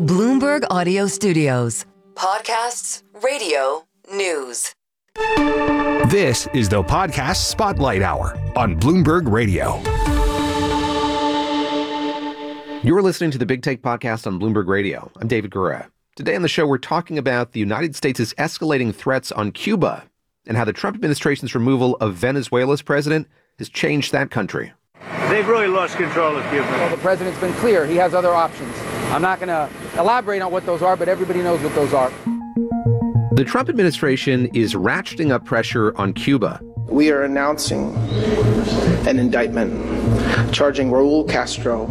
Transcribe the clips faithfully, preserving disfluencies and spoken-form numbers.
Bloomberg Audio Studios. Podcasts, radio, news. This is the Podcast Spotlight Hour on Bloomberg Radio. You're listening to the Big Take Podcast on Bloomberg Radio. I'm David Gura. Today on the show, we're talking about the United States' escalating threats on Cuba and how the Trump administration's removal of Venezuela's president has changed that country. They've really lost control of Cuba. Well, the president's been clear. He has other options. I'm not going to elaborate on what those are, but everybody knows what those are. The Trump administration is ratcheting up pressure on Cuba. We are announcing an indictment charging Raul Castro.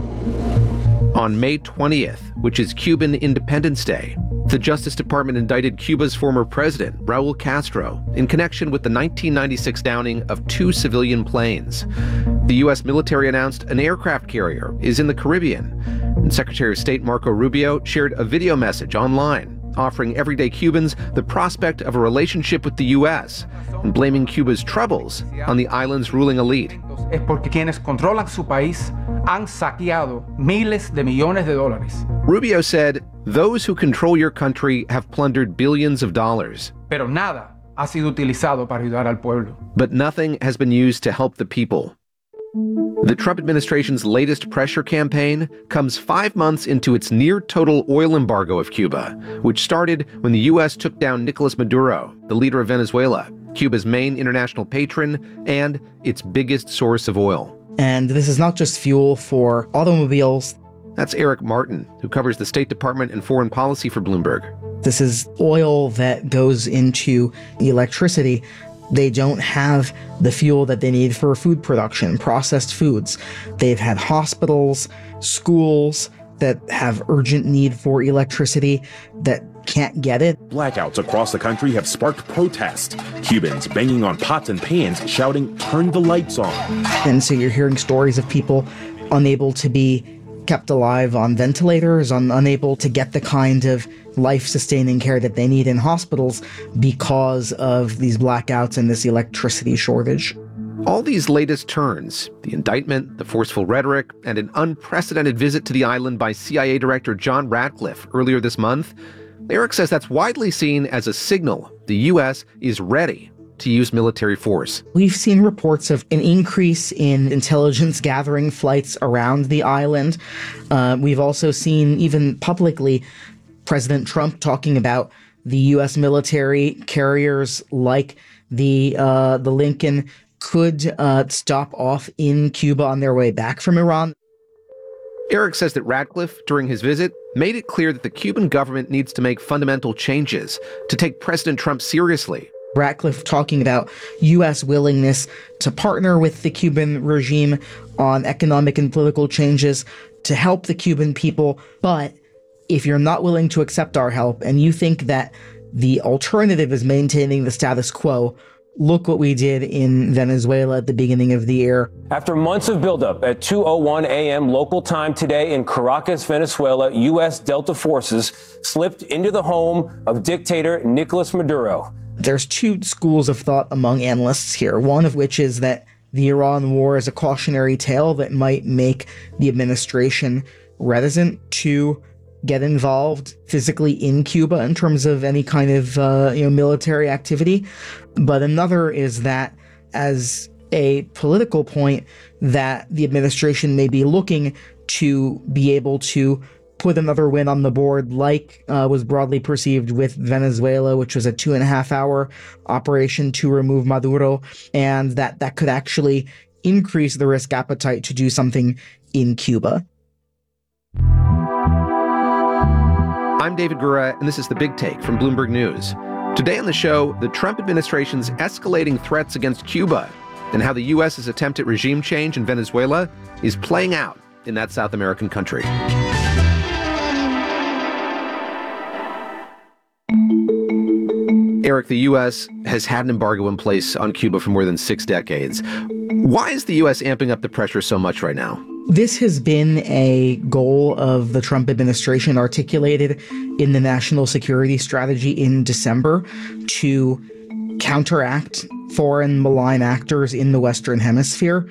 On May twentieth, which is Cuban Independence Day, the Justice Department indicted Cuba's former president, Raul Castro, in connection with the nineteen ninety-six downing of two civilian planes. The U S military announced an aircraft carrier is in the Caribbean, and Secretary of State Marco Rubio shared a video message online offering everyday Cubans the prospect of a relationship with the U S and blaming Cuba's troubles on the island's ruling elite. Es porque quienes controlan su país han saqueado miles de millones de dólares. Rubio said, "Those who control your country have plundered billions of dollars. Pero nada ha sido utilizado para ayudar al pueblo." But nothing has been used to help the people. The Trump administration's latest pressure campaign comes five months into its near-total oil embargo of Cuba, which started when the U S took down Nicolas Maduro, the leader of Venezuela, Cuba's main international patron and its biggest source of oil. And this is not just fuel for automobiles. That's Eric Martin, who covers the State Department and foreign policy for Bloomberg. This is oil that goes into electricity. They don't have the fuel that they need for food production, processed foods. They've had hospitals, schools that have urgent need for electricity that can't get it. Blackouts across the country have sparked protests. Cubans banging on pots and pans, shouting, "Turn the lights on." And so you're hearing stories of people unable to be kept alive on ventilators, un- unable to get the kind of life-sustaining care that they need in hospitals because of these blackouts and this electricity shortage. All these latest turns, the indictment, the forceful rhetoric, and an unprecedented visit to the island by C I A Director John Ratcliffe earlier this month, Eric says that's widely seen as a signal the U S is ready to use military force. We've seen reports of an increase in intelligence gathering flights around the island. Uh, we've also seen, even publicly, President Trump talking about the U S military carriers like the uh, the Lincoln could uh, stop off in Cuba on their way back from Iran. Eric says that Ratcliffe, during his visit, made it clear that the Cuban government needs to make fundamental changes to take President Trump seriously. Ratcliffe talking about U S willingness to partner with the Cuban regime on economic and political changes to help the Cuban people. But if you're not willing to accept our help and you think that the alternative is maintaining the status quo, look what we did in Venezuela at the beginning of the year. After months of buildup, at two oh one a.m. local time today in Caracas, Venezuela, U S Delta forces slipped into the home of dictator Nicolas Maduro. There's two schools of thought among analysts here, one of which is that the Iran war is a cautionary tale that might make the administration reticent to get involved physically in Cuba in terms of any kind of uh, you know military activity. But another is that as a political point, that the administration may be looking to be able to put another win on the board, like uh, was broadly perceived with Venezuela, which was a two and a half hour operation to remove Maduro, and that that could actually increase the risk appetite to do something in Cuba. I'm David Gura, and this is The Big Take from Bloomberg News. Today on the show, the Trump administration's escalating threats against Cuba and how the U S's attempt at regime change in Venezuela is playing out in that South American country. Eric, the U S has had an embargo in place on Cuba for more than six decades. Why is the U S amping up the pressure so much right now? This has been a goal of the Trump administration articulated in the National Security Strategy in December to counteract foreign malign actors in the Western Hemisphere.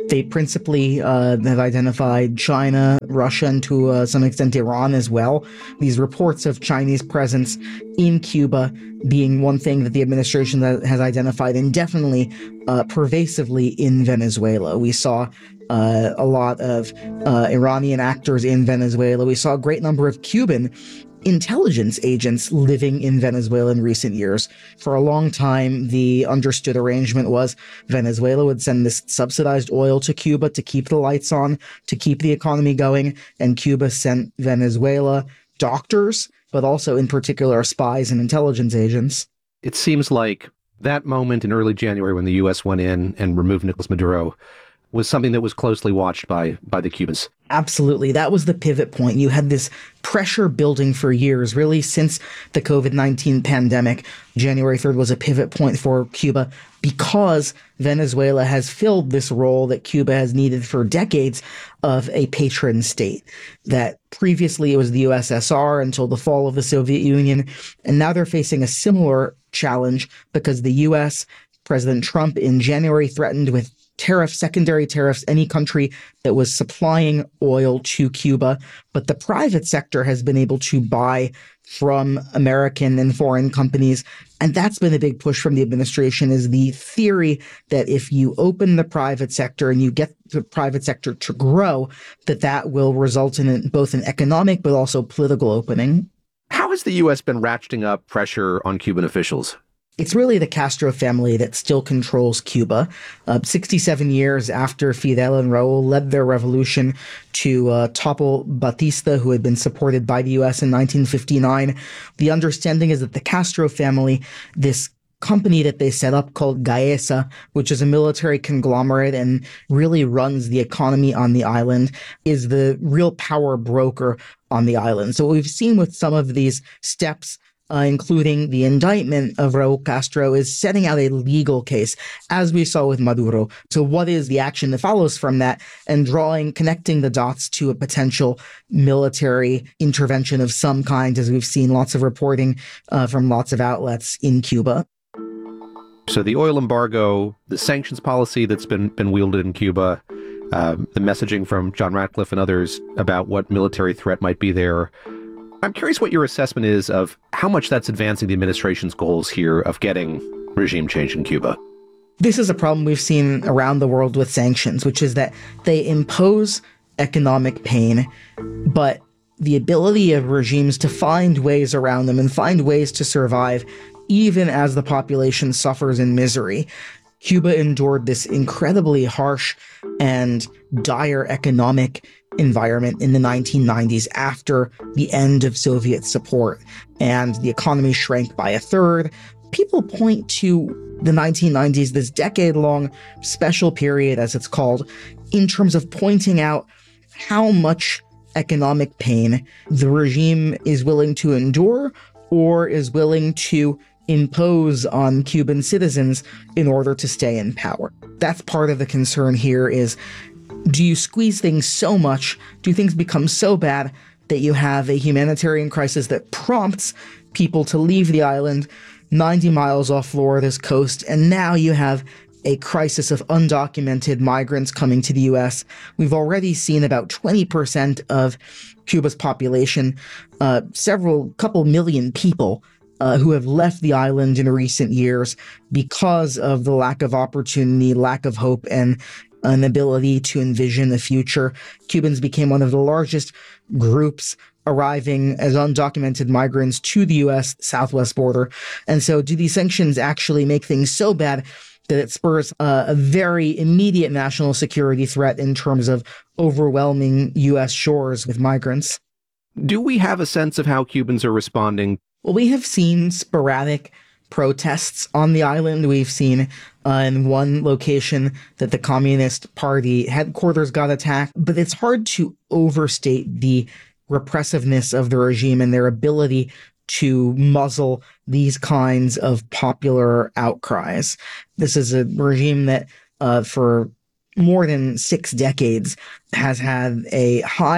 They principally uh, have identified China, Russia, and to uh, some extent Iran as well. These reports of Chinese presence in Cuba being one thing that the administration has identified, and definitely uh, pervasively in Venezuela. We saw uh, a lot of uh, Iranian actors in Venezuela. We saw a great number of Cuban intelligence agents living in Venezuela in recent years. For a long time, the understood arrangement was Venezuela would send this subsidized oil to Cuba to keep the lights on, to keep the economy going, and Cuba sent Venezuela doctors, but also in particular spies and intelligence agents. It seems like that moment in early January when the U S went in and removed Nicolas Maduro was something that was closely watched by by the Cubans. Absolutely. That was the pivot point. You had this pressure building for years, really since the COVID nineteen pandemic. January third was a pivot point for Cuba because Venezuela has filled this role that Cuba has needed for decades of a patron state. That previously it was the U S S R until the fall of the Soviet Union, and now they're facing a similar challenge because the U S, President Trump in January threatened with tariffs, secondary tariffs, any country that was supplying oil to Cuba. But the private sector has been able to buy from American and foreign companies. And that's been a big push from the administration, is the theory that if you open the private sector and you get the private sector to grow, that that will result in both an economic but also political opening. How has the U S been ratcheting up pressure on Cuban officials? It's really the Castro family that still controls Cuba. Uh, sixty-seven years after Fidel and Raul led their revolution to uh, topple Batista, who had been supported by the U S in nineteen fifty-nine, the understanding is that the Castro family, this company that they set up called Gaesa, which is a military conglomerate and really runs the economy on the island, is the real power broker on the island. So what we've seen with some of these steps, Uh, including the indictment of Raul Castro, is setting out a legal case, as we saw with Maduro. So what is the action that follows from that, and drawing, connecting the dots to a potential military intervention of some kind, as we've seen lots of reporting uh, from lots of outlets in Cuba. So the oil embargo, the sanctions policy that's been, been wielded in Cuba, uh, the messaging from John Ratcliffe and others about what military threat might be there. I'm curious what your assessment is of how much that's advancing the administration's goals here of getting regime change in Cuba. This is a problem we've seen around the world with sanctions, which is that they impose economic pain, but the ability of regimes to find ways around them and find ways to survive, even as the population suffers in misery. Cuba endured this incredibly harsh and dire economic environment in the nineteen nineties after the end of Soviet support, and the economy shrank by a third. People point to the nineteen nineties, this decade-long special period, as it's called, in terms of pointing out how much economic pain the regime is willing to endure or is willing to impose on Cuban citizens in order to stay in power. That's part of the concern here is, do you squeeze things so much, do things become so bad that you have a humanitarian crisis that prompts people to leave the island ninety miles off Florida's coast, and now you have a crisis of undocumented migrants coming to the U S. We've already seen about twenty percent of Cuba's population, uh, several couple million people, Uh, who have left the island in recent years because of the lack of opportunity, lack of hope, and an ability to envision the future. Cubans became one of the largest groups arriving as undocumented migrants to the U S southwest border. And so do these sanctions actually make things so bad that it spurs uh, a very immediate national security threat in terms of overwhelming U S shores with migrants? Do we have a sense of how Cubans are responding? Well, we have seen sporadic protests on the island. We've seen uh, in one location that the Communist Party headquarters got attacked, but it's hard to overstate the repressiveness of the regime and their ability to muzzle these kinds of popular outcries. This is a regime that uh, for more than six decades has had a high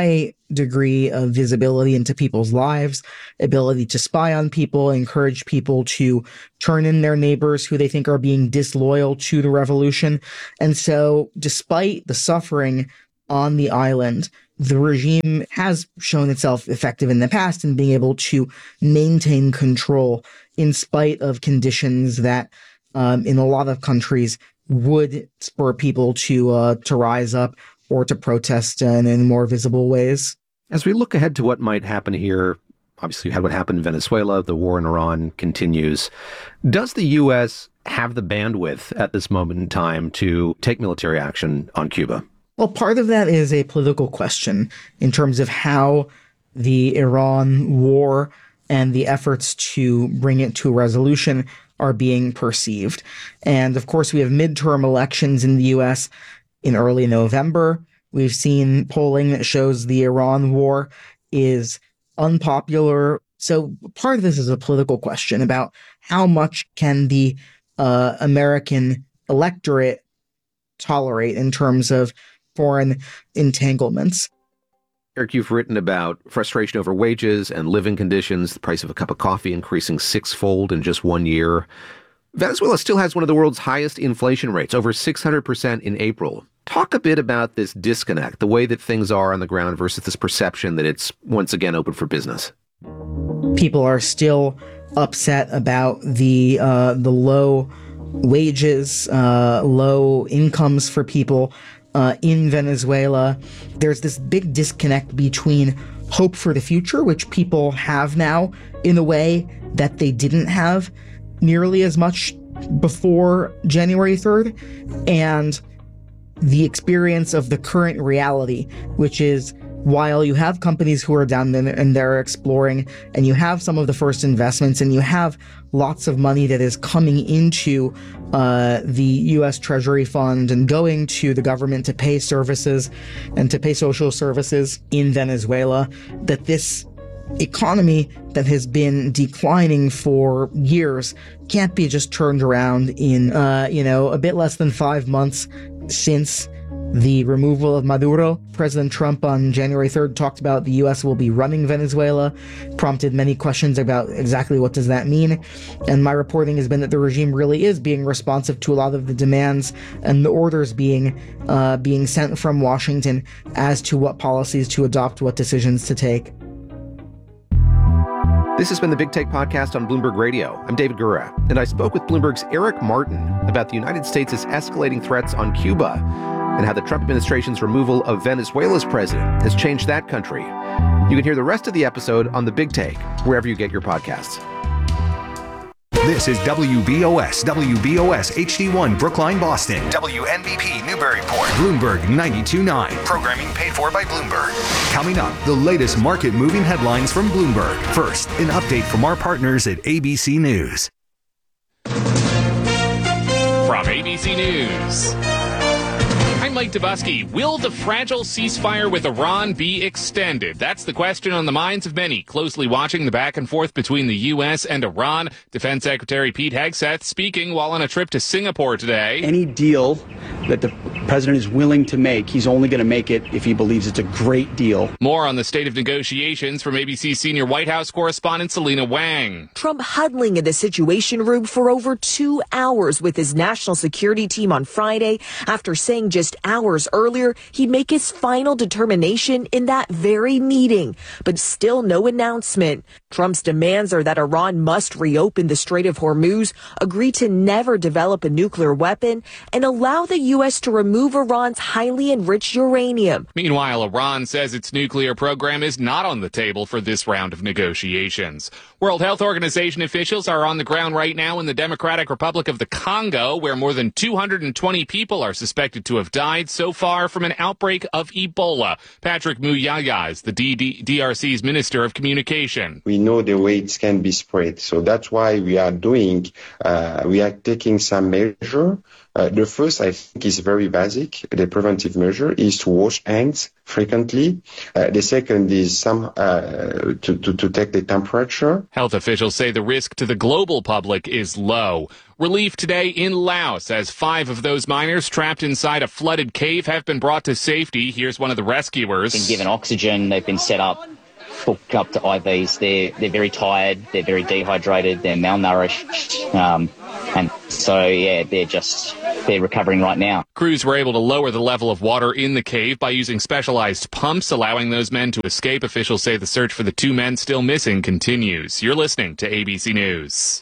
degree of visibility into people's lives, ability to spy on people, encourage people to turn in their neighbors who they think are being disloyal to the revolution. And so despite the suffering on the island, the regime has shown itself effective in the past in being able to maintain control in spite of conditions that um, in a lot of countries would spur people to uh, to rise up or to protest uh, in, in more visible ways. As we look ahead to what might happen here, obviously you had what happened in Venezuela, the war in Iran continues. Does the U S have the bandwidth at this moment in time to take military action on Cuba? Well, part of that is a political question in terms of how the Iran war and the efforts to bring it to a resolution are being perceived. And of course, we have midterm elections in the U S in early November. We've seen polling that shows the Iran war is unpopular. So part of this is a political question about how much can the uh, American electorate tolerate in terms of foreign entanglements. Eric, you've written about frustration over wages and living conditions, the price of a cup of coffee increasing sixfold in just one year. Venezuela still has one of the world's highest inflation rates, over six hundred percent in April. Talk a bit about this disconnect, the way that things are on the ground versus this perception that it's once again open for business. People are still upset about the uh, the low wages, uh, low incomes for people uh, in Venezuela. There's this big disconnect between hope for the future, which people have now in a way that they didn't have nearly as much before January third, and the experience of the current reality, which is while you have companies who are down there and they're exploring, and you have some of the first investments, and you have lots of money that is coming into uh, the U S Treasury Fund and going to the government to pay services and to pay social services in Venezuela, that this economy that has been declining for years can't be just turned around in, uh, you know, a bit less than five months since the removal of Maduro. President Trump on January third talked about the U S will be running Venezuela, prompted many questions about exactly what does that mean. And my reporting has been that the regime really is being responsive to a lot of the demands and the orders being uh, being sent from Washington as to what policies to adopt, what decisions to take. This has been the Big Take Podcast on Bloomberg Radio. I'm David Gura, and I spoke with Bloomberg's Eric Martin about the United States' escalating threats on Cuba and how the Trump administration's removal of Venezuela's president has changed that country. You can hear the rest of the episode on the Big Take, wherever you get your podcasts. This is W B O S, W B O S H D one Brookline, Boston. W N B P Newburyport. Bloomberg ninety-two point nine. Programming paid for by Bloomberg. Coming up, the latest market-moving headlines from Bloomberg. First, an update from our partners at A B C News. From A B C News, I'm Mike Dubusky. Will the fragile ceasefire with Iran be extended? That's the question on the minds of many, closely watching the back and forth between the U S and Iran. Defense Secretary Pete Hegseth speaking while on a trip to Singapore today. Any deal that the president is willing to make, he's only going to make it if he believes it's a great deal. More on the state of negotiations from A B C senior White House correspondent Selena Wang. Trump huddling in the Situation Room for over two hours with his national security team on Friday after saying just hours earlier he'd make his final determination in that very meeting, but still no announcement. Trump's demands are that Iran must reopen the Strait of Hormuz, agree to never develop a nuclear weapon, and allow the U S to remove Iran's highly enriched uranium. Meanwhile, Iran says its nuclear program is not on the table for this round of negotiations. World Health Organization officials are on the ground right now in the Democratic Republic of the Congo, where more than two hundred twenty people are suspected to have died so far from an outbreak of Ebola. Patrick Muyaya is the D R C's Minister of Communication. We know the way it can be spread, so that's why we are doing, uh, we are taking some measure Uh, the first, I think, is very basic. The preventive measure is to wash hands frequently. Uh, the second is some uh, to, to, to take the temperature. Health officials say the risk to the global public is low. Relief today in Laos as five of those miners trapped inside a flooded cave have been brought to safety. Here's one of the rescuers. Been given oxygen. They've been set up, hooked up to I Vs. They're, they're very tired. They're very dehydrated. They're malnourished. Um, and so, yeah, they're just, they're recovering right now. Crews were able to lower the level of water in the cave by using specialized pumps, allowing those men to escape. Officials say the search for the two men still missing continues. You're listening to A B C News.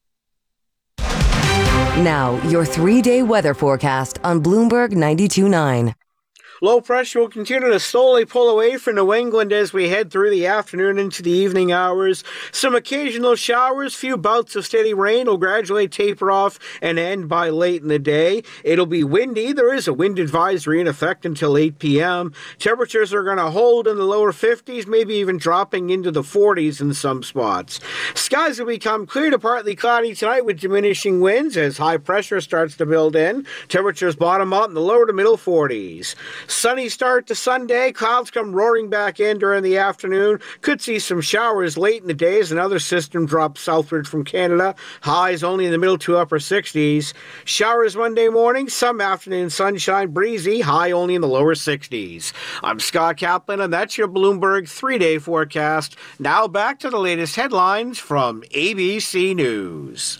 Now, your three-day weather forecast on Bloomberg ninety-two point nine. Low pressure will continue to slowly pull away from New England as we head through the afternoon into the evening hours. Some occasional showers, few bouts of steady rain will gradually taper off and end by late in the day. It'll be windy. There is a wind advisory in effect until eight p.m. Temperatures are going to hold in the lower fifties, maybe even dropping into the forties in some spots. Skies will become clear to partly cloudy tonight with diminishing winds as high pressure starts to build in. Temperatures bottom out in the lower to middle forties. Sunny start to Sunday. Clouds come roaring back in during the afternoon. Could see some showers late in the day as another system drops southward from Canada. Highs only in the middle to upper sixties. Showers Monday morning. Some afternoon sunshine. Breezy. High only in the lower sixties. I'm Scott Kaplan, and that's your Bloomberg three-day forecast. Now back to the latest headlines from A B C News.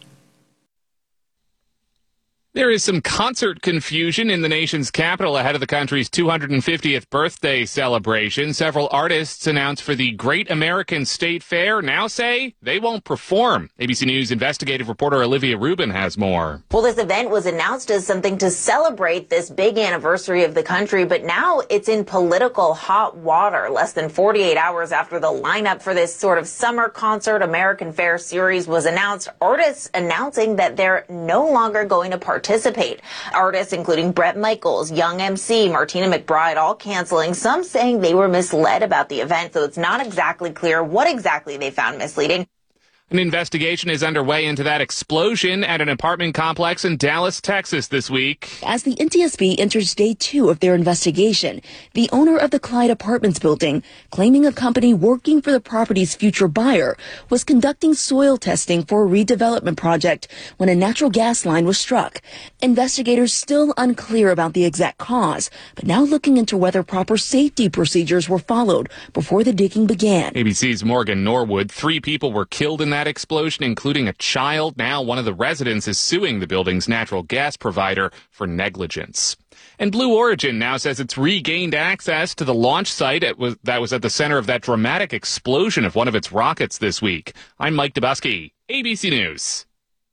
There is some concert confusion in the nation's capital ahead of the country's two hundred fiftieth birthday celebration. Several artists announced for the Great American State Fair now say they won't perform. A B C News investigative reporter Olivia Rubin has more. Well, this event was announced as something to celebrate this big anniversary of the country, but now it's in political hot water. Less than forty-eight hours after the lineup for this sort of summer concert American Fair series was announced, artists announcing that they're no longer going to participate. Participate. Artists including Bret Michaels, Young M C, Martina McBride all canceling, some saying they were misled about the event, so it's not exactly clear what exactly they found misleading. An investigation is underway into that explosion at an apartment complex in Dallas, Texas this week. As the N T S B enters day two of their investigation, the owner of the Clyde Apartments building, claiming a company working for the property's future buyer, was conducting soil testing for a redevelopment project when a natural gas line was struck. Investigators still unclear about the exact cause, but now looking into whether proper safety procedures were followed before the digging began. A B C's Morgan Norwood. Three people were killed in that explosion, including a child. Now one of the residents is suing the building's natural gas provider for negligence. And Blue Origin now says it's regained access to the launch site that was, that was at the center of that dramatic explosion of one of its rockets this week. I'm Mike Dubusky, A B C News.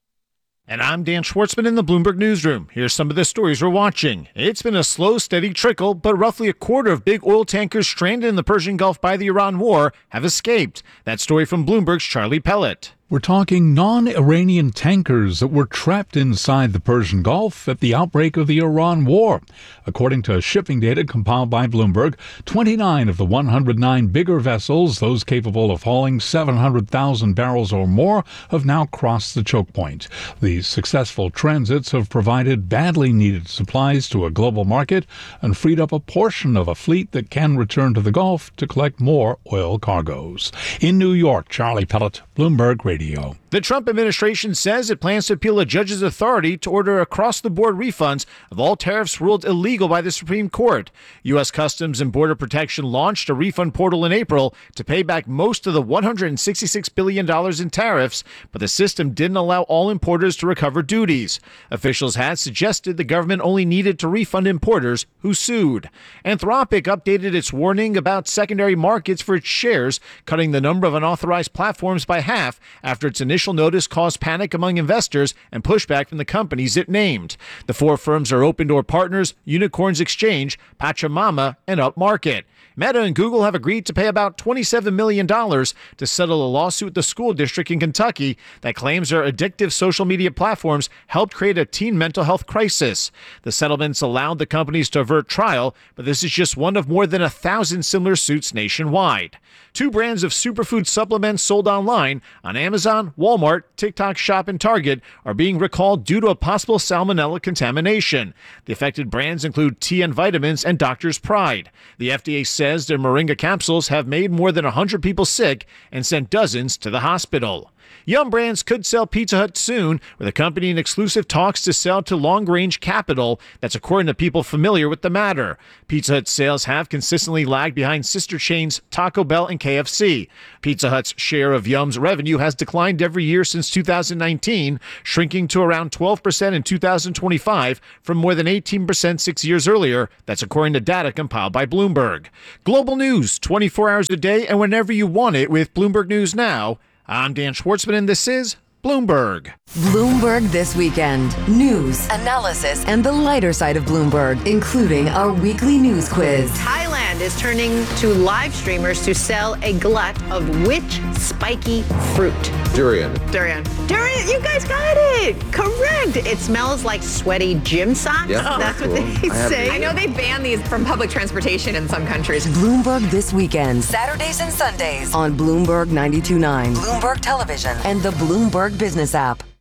And I'm Dan Schwartzman in the Bloomberg Newsroom. Here's some of the stories we're watching. It's been a slow, steady trickle, but roughly a quarter of big oil tankers stranded in the Persian Gulf by the Iran war have escaped. That story from Bloomberg's Charlie Pellet. We're talking non-Iranian tankers that were trapped inside the Persian Gulf at the outbreak of the Iran war. According to shipping data compiled by Bloomberg, twenty-nine of the one hundred nine bigger vessels, those capable of hauling seven hundred thousand barrels or more, have now crossed the choke point. These successful transits have provided badly needed supplies to a global market and freed up a portion of a fleet that can return to the Gulf to collect more oil cargoes. In New York, Charlie Pellet, Bloomberg Radio. The Trump administration says it plans to appeal a judge's authority to order across-the-board refunds of all tariffs ruled illegal by the Supreme Court. U S. Customs and Border Protection launched a refund portal in April to pay back most of the one hundred sixty-six billion dollars in tariffs, but the system didn't allow all importers to recover duties. Officials had suggested the government only needed to refund importers who sued. Anthropic updated its warning about secondary markets for its shares, cutting the number of unauthorized platforms by half after its initial notice caused panic among investors and pushback from the companies it named. The four firms are Open Door Partners, Unicorns Exchange, Pachamama, and Upmarket. Meta and Google have agreed to pay about twenty-seven million dollars to settle a lawsuit with the school district in Kentucky that claims their addictive social media platforms helped create a teen mental health crisis. The settlements allowed the companies to avert trial, but this is just one of more than a thousand similar suits nationwide. Two brands of superfood supplements sold online on Amazon Amazon, Walmart, TikTok Shop, and Target are being recalled due to a possible salmonella contamination. The affected brands include T N Vitamins and Doctor's Pride. The F D A says their Moringa capsules have made more than one hundred people sick and sent dozens to the hospital. Yum Brands could sell Pizza Hut soon, with the company in exclusive talks to sell to Long Range Capital. That's according to people familiar with the matter. Pizza Hut sales have consistently lagged behind sister chains Taco Bell and K F C. Pizza Hut's share of Yum's revenue has declined every year since two thousand nineteen, shrinking to around twelve percent in two thousand twenty-five from more than eighteen percent six years earlier. That's according to data compiled by Bloomberg. Global news twenty-four hours a day and whenever you want it with Bloomberg News Now. I'm Dan Schwartzman, and this is Bloomberg. Bloomberg This Weekend. News, analysis, and the lighter side of Bloomberg, including our weekly news quiz. Thailand is turning to live streamers to sell a glut of which spiky fruit? Durian. Durian. Durian, you guys got it. Correct. It smells like sweaty gym socks. Yeah, That's cool. what they I say. I know they ban these from public transportation in some countries. Bloomberg This Weekend. Saturdays and Sundays. On Bloomberg ninety-two point nine, Bloomberg Television, and the Bloomberg Business app.